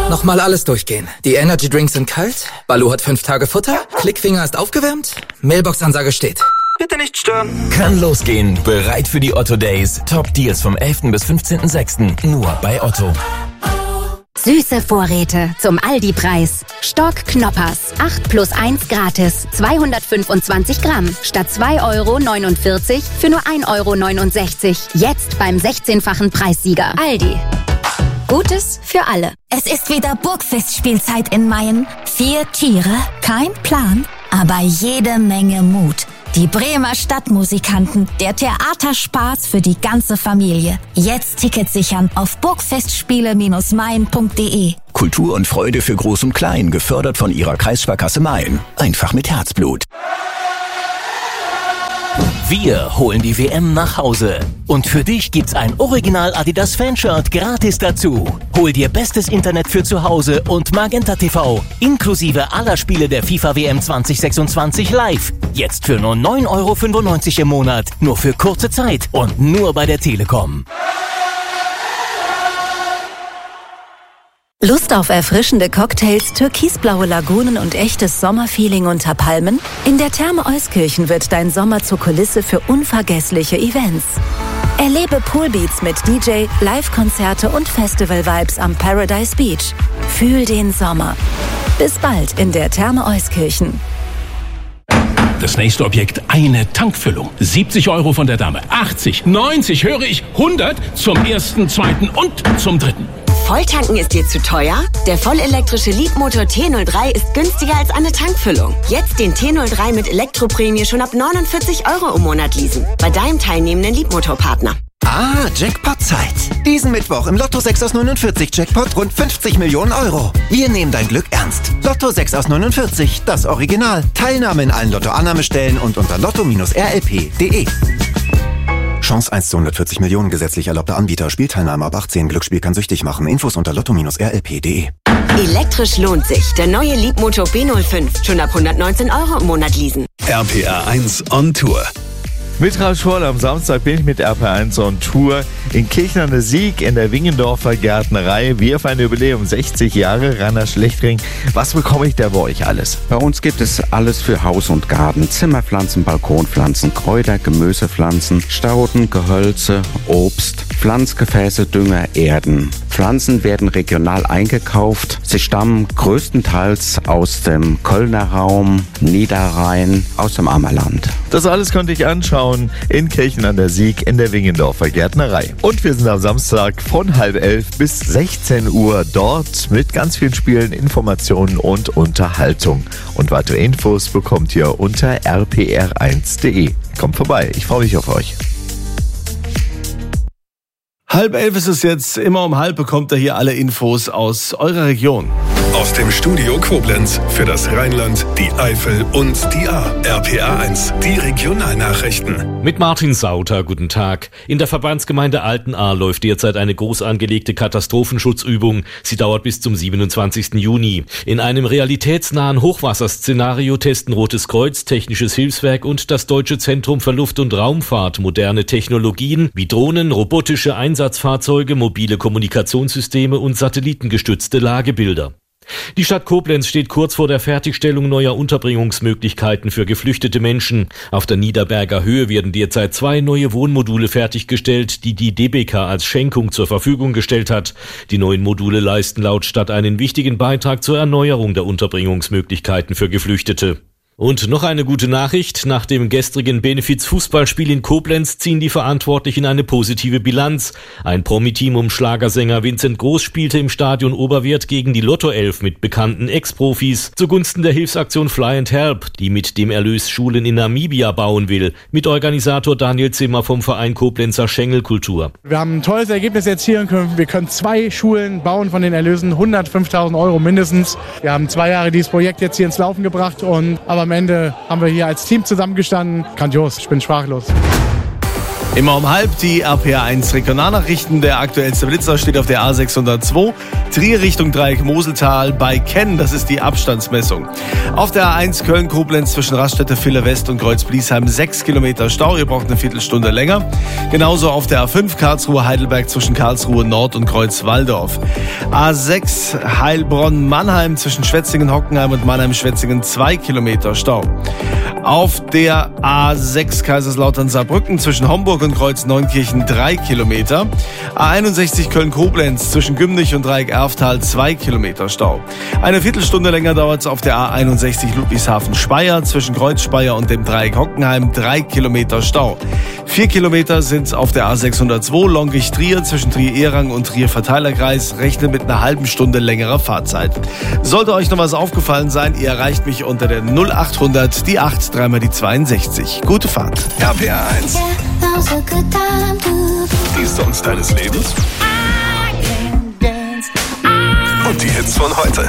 Nochmal alles durchgehen. Die Energy Drinks sind kalt, Baloo hat 5 Tage Futter, Klickfinger ist aufgewärmt, Mailbox-Ansage steht. Bitte nicht stören. Kann losgehen. Bereit für die Otto Days. Top Deals vom 11. bis 15.06. Nur bei Otto. Süße Vorräte zum Aldi-Preis. Stock Knoppers. 8 plus 1 gratis. 225 Gramm. Statt 2,49 € für nur 1,69 €. Jetzt beim 16-fachen Preissieger. Aldi. Gutes für alle. Es ist wieder Burgfestspielzeit in Mayen. 4 Tiere, kein Plan, aber jede Menge Mut. Die Bremer Stadtmusikanten, der Theaterspaß für die ganze Familie. Jetzt Tickets sichern auf burgfestspiele-mayen.de. Kultur und Freude für Groß und Klein, gefördert von Ihrer Kreissparkasse Mayen. Einfach mit Herzblut. Wir holen die WM nach Hause. Und für dich gibt's ein Original Adidas Fanshirt gratis dazu. Hol dir bestes Internet für zu Hause und Magenta TV, inklusive aller Spiele der FIFA WM 2026 live. Jetzt für nur 9,95 € im Monat. Nur für kurze Zeit und nur bei der Telekom. Lust auf erfrischende Cocktails, türkisblaue Lagunen und echtes Sommerfeeling unter Palmen? In der Therme Euskirchen wird dein Sommer zur Kulisse für unvergessliche Events. Erlebe Poolbeats mit DJ, Live-Konzerte und Festival-Vibes am Paradise Beach. Fühl den Sommer. Bis bald in der Therme Euskirchen. Das nächste Objekt, eine Tankfüllung. 70 € von der Dame. 80, 90, höre ich, 100 zum ersten, zweiten und zum dritten. Volltanken ist dir zu teuer? Der vollelektrische Leapmotor T03 ist günstiger als eine Tankfüllung. Jetzt den T03 mit Elektroprämie schon ab 49 € im Monat leasen. Bei deinem teilnehmenden Leapmotor-Partner. Ah, Jackpot-Zeit. Diesen Mittwoch im Lotto 6 aus 49 Jackpot rund 50 Millionen €. Wir nehmen dein Glück ernst. Lotto 6 aus 49, das Original. Teilnahme in allen Lotto-Annahmestellen und unter lotto-rlp.de. Chance 1 zu 140 Millionen, gesetzlich erlaubter Anbieter. Spielteilnahme ab 18. Glücksspiel kann süchtig machen. Infos unter lotto-rlp.de. Elektrisch lohnt sich. Der neue Leapmotor B05. Schon ab 119 € im Monat leasen. RPR 1 on Tour. Mit Ralf Schorl am Samstag bin ich mit RPR1 on Tour in Kirchen an der Sieg in der Wingendorfer Gärtnerei. Wir feiern Jubiläum 60 Jahre. Rainer Schlechtring, was bekomme ich da bei euch alles? Bei uns gibt es alles für Haus und Garten. Zimmerpflanzen, Balkonpflanzen, Kräuter, Gemüsepflanzen, Stauden, Gehölze, Obst, Pflanzgefäße, Dünger, Erden. Pflanzen werden regional eingekauft. Sie stammen größtenteils aus dem Kölner Raum, Niederrhein, aus dem Ammerland. Das alles konnte ich anschauen in Kirchen an der Sieg in der Wingendorfer Gärtnerei. Und wir sind am Samstag von 10:30 bis 16 Uhr dort mit ganz vielen Spielen, Informationen und Unterhaltung. Und weitere Infos bekommt ihr unter rpr1.de. Kommt vorbei, ich freue mich auf euch. 10:30 ist es jetzt. Immer um 10:30 bekommt ihr hier alle Infos aus eurer Region. Aus dem Studio Koblenz für das Rheinland, die Eifel und die Ahr. RPR 1, die Regionalnachrichten. Mit Martin Sauter, guten Tag. In der Verbandsgemeinde Altenahr läuft derzeit eine groß angelegte Katastrophenschutzübung. Sie dauert bis zum 27. Juni. In einem realitätsnahen Hochwasserszenario testen Rotes Kreuz, Technisches Hilfswerk und das Deutsche Zentrum für Luft- und Raumfahrt moderne Technologien wie Drohnen, robotische Einsatzfahrzeuge, mobile Kommunikationssysteme und satellitengestützte Lagebilder. Die Stadt Koblenz steht kurz vor der Fertigstellung neuer Unterbringungsmöglichkeiten für geflüchtete Menschen. Auf der Niederberger Höhe werden derzeit 2 neue Wohnmodule fertiggestellt, die die DBK als Schenkung zur Verfügung gestellt hat. Die neuen Module leisten laut Stadt einen wichtigen Beitrag zur Erneuerung der Unterbringungsmöglichkeiten für Geflüchtete. Und noch eine gute Nachricht. Nach dem gestrigen Benefiz-Fußballspiel in Koblenz ziehen die Verantwortlichen eine positive Bilanz. Ein Promi-Team um Schlagersänger Vincent Groß spielte im Stadion Oberwerth gegen die Lotto-11 mit bekannten Ex-Profis zugunsten der Hilfsaktion Fly and Help, die mit dem Erlös Schulen in Namibia bauen will. Mit Organisator Daniel Zimmer vom Verein Koblenzer Schengelkultur. Wir haben ein tolles Ergebnis erzielen können. Wir können 2 Schulen bauen von den Erlösen, 105.000 € mindestens. Wir haben 2 Jahre dieses Projekt jetzt hier ins Laufen gebracht aber am Ende haben wir hier als Team zusammengestanden. Grandios, ich bin sprachlos. Immer um halb die RPA1 Regionalnachrichten. Der aktuellste Blitzer steht auf der A602, Trier Richtung Dreieck Moseltal bei Kenn. Das ist die Abstandsmessung. Auf der A1 Köln-Koblenz zwischen Raststätte Villa West und Kreuz-Bliesheim 6 Kilometer Stau. Ihr braucht eine Viertelstunde länger. Genauso auf der A5 Karlsruhe-Heidelberg zwischen Karlsruhe Nord und Kreuz-Waldorf. A6 Heilbronn-Mannheim zwischen Schwetzingen-Hockenheim und Mannheim-Schwetzingen 2 Kilometer Stau. Auf der A6 Kaiserslautern-Saarbrücken zwischen Homburg und Kreuz-Neunkirchen 3 Kilometer. A61 Köln-Koblenz zwischen Gümnich und Dreieck-Erftal 2 Kilometer Stau. Eine Viertelstunde länger dauert es auf der A61 Ludwigshafen-Speyer zwischen Kreuz-Speyer und dem Dreieck Hockenheim 3 Kilometer Stau. 4 Kilometer sind es auf der A602 Longich-Trier zwischen Trier-Ehrang und Trier-Verteilerkreis. Rechnet mit einer halben Stunde längerer Fahrzeit. Sollte euch noch was aufgefallen sein, ihr erreicht mich unter der 0800 die 8 dreimal die 62. Gute Fahrt. RPA1. Die Songs deines Lebens. Und die Hits von heute.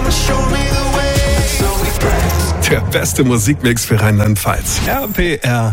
Der beste Musikmix für Rheinland-Pfalz. RPR.